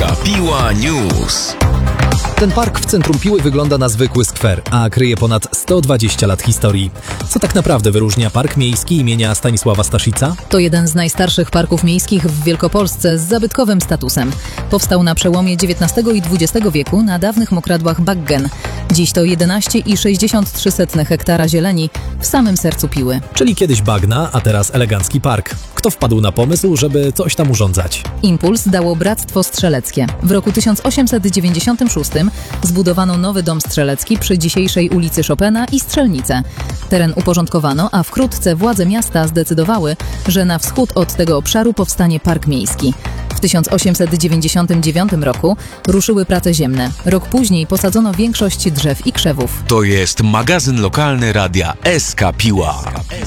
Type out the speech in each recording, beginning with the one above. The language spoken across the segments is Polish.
SK Piła News. Ten park w centrum Piły wygląda na zwykły skwer, a kryje ponad 120 lat historii. Co tak naprawdę wyróżnia Park Miejski imienia Stanisława Staszica? To jeden z najstarszych parków miejskich w Wielkopolsce z zabytkowym statusem. Powstał na przełomie XIX i XX wieku na dawnych mokradłach Baggen. Dziś to 11,63 hektara zieleni w samym sercu Piły. Czyli kiedyś bagna, a teraz elegancki park. Kto wpadł na pomysł, żeby coś tam urządzać? Impuls dało Bractwo Strzeleckie. W roku 1896 zbudowano nowy dom strzelecki przy dzisiejszej ulicy Chopina i strzelnicę. Teren uporządkowano, a wkrótce władze miasta zdecydowały, że na wschód od tego obszaru powstanie Park Miejski. W 1899 roku ruszyły prace ziemne. Rok później posadzono większość drzew i krzewów. To jest magazyn lokalny radia SK Piła.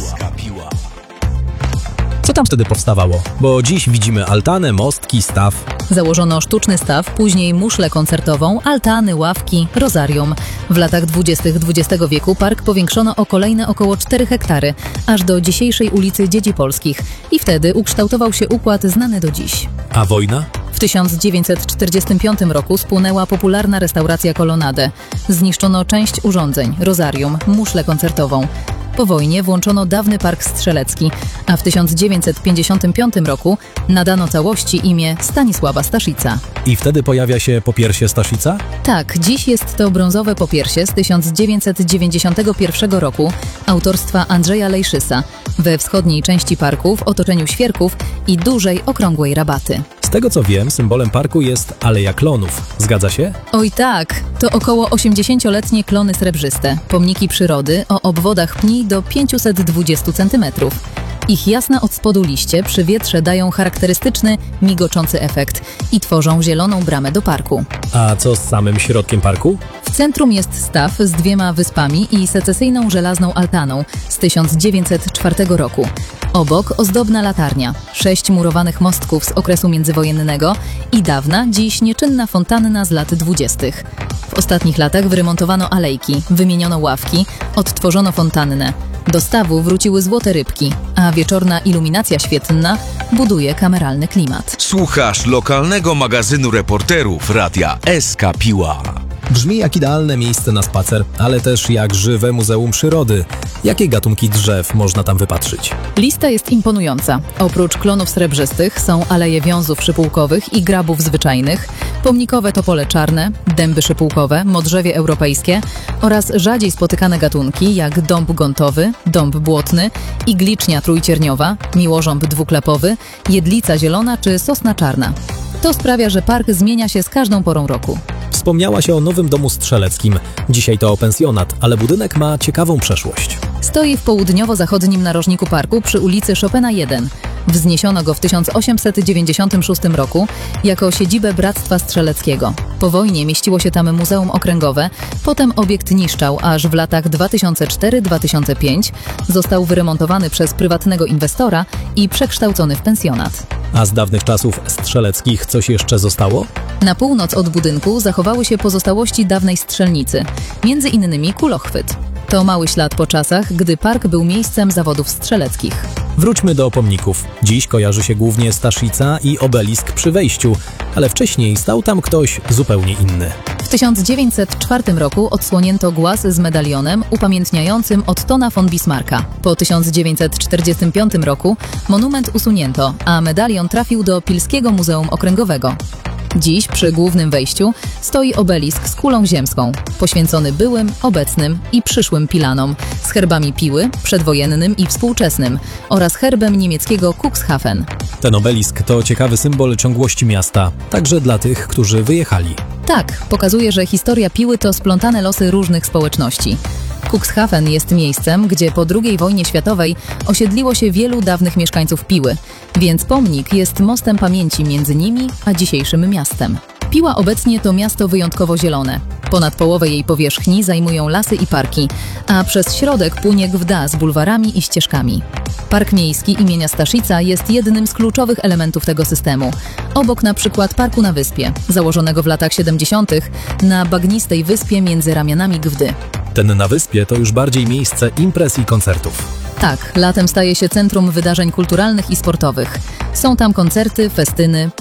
Co tam wtedy powstawało? Bo dziś widzimy altanę, mostki, staw. Założono sztuczny staw, później muszlę koncertową, altany, ławki, rozarium. W latach 20. XX wieku park powiększono o kolejne około 4 hektary, aż do dzisiejszej ulicy Dzieci Polskich. I wtedy ukształtował się układ znany do dziś. A wojna? W 1945 roku spłonęła popularna restauracja Colonnade. Zniszczono część urządzeń, rozarium, muszlę koncertową. Po wojnie włączono dawny park strzelecki, a w 1955 roku nadano całości imię Stanisława Staszica. I wtedy pojawia się popiersie Staszica? Tak, dziś jest to brązowe popiersie z 1991 roku autorstwa Andrzeja Lejszysa we wschodniej części parku w otoczeniu świerków i dużej, okrągłej rabaty. Z tego co wiem, symbolem parku jest Aleja Klonów. Zgadza się? Oj tak, to około 80-letnie klony srebrzyste, pomniki przyrody o obwodach pni do 520 cm. Ich jasne od spodu liście przy wietrze dają charakterystyczny, migoczący efekt i tworzą zieloną bramę do parku. A co z samym środkiem parku? W centrum jest staw z 2 wyspami i secesyjną żelazną altaną z 1904 roku. Obok ozdobna latarnia, 6 murowanych mostków z okresu międzywojennego i dawna, dziś nieczynna fontanna z lat 20. W ostatnich latach wyremontowano alejki, wymieniono ławki, odtworzono fontannę. Do stawu wróciły złote rybki, a wieczorna iluminacja świetlna buduje kameralny klimat. Słuchasz lokalnego magazynu reporterów radia SK Piła. Brzmi jak idealne miejsce na spacer, ale też jak żywe muzeum przyrody. Jakie gatunki drzew można tam wypatrzyć? Lista jest imponująca. Oprócz klonów srebrzystych są aleje wiązów szypułkowych i grabów zwyczajnych, pomnikowe topole czarne, dęby szypułkowe, modrzewie europejskie oraz rzadziej spotykane gatunki jak dąb gontowy, dąb błotny, iglicznia trójcierniowa, miłożąb dwuklepowy, jedlica zielona czy sosna czarna. To sprawia, że park zmienia się z każdą porą roku. Wspomniałaś o nowym domu strzeleckim. Dzisiaj to pensjonat, ale budynek ma ciekawą przeszłość. Stoi w południowo-zachodnim narożniku parku przy ulicy Chopina 1. Wzniesiono go w 1896 roku jako siedzibę Bractwa Strzeleckiego. Po wojnie mieściło się tam muzeum okręgowe, potem obiekt niszczał, aż w latach 2004-2005 został wyremontowany przez prywatnego inwestora i przekształcony w pensjonat. A z dawnych czasów strzeleckich coś jeszcze zostało? Na północ od budynku zachowały się pozostałości dawnej strzelnicy, między innymi kulochwyt. To mały ślad po czasach, gdy park był miejscem zawodów strzeleckich. Wróćmy do pomników. Dziś kojarzy się głównie Staszica i obelisk przy wejściu, ale wcześniej stał tam ktoś zupełnie inny. W 1904 roku odsłonięto głaz z medalionem upamiętniającym Ottona von Bismarcka. Po 1945 roku monument usunięto, a medalion trafił do Pilskiego Muzeum Okręgowego. Dziś przy głównym wejściu stoi obelisk z kulą ziemską, poświęcony byłym, obecnym i przyszłym Pilanom, z herbami Piły, przedwojennym i współczesnym oraz herbem niemieckiego Cuxhaven. Ten obelisk to ciekawy symbol ciągłości miasta, także dla tych, którzy wyjechali. Tak, pokazuje, że historia Piły to splątane losy różnych społeczności. Cuxhaven jest miejscem, gdzie po II wojnie światowej osiedliło się wielu dawnych mieszkańców Piły, więc pomnik jest mostem pamięci między nimi a dzisiejszym miastem. Piła obecnie to miasto wyjątkowo zielone. Ponad połowę jej powierzchni zajmują lasy i parki, a przez środek płynie Gwda z bulwarami i ścieżkami. Park Miejski imienia Staszica jest jednym z kluczowych elementów tego systemu. Obok na przykład Parku na Wyspie, założonego w latach 70. na bagnistej wyspie między ramionami Gwdy. Ten na wyspie to już bardziej miejsce imprez i koncertów. Tak, latem staje się centrum wydarzeń kulturalnych i sportowych. Są tam koncerty, festyny,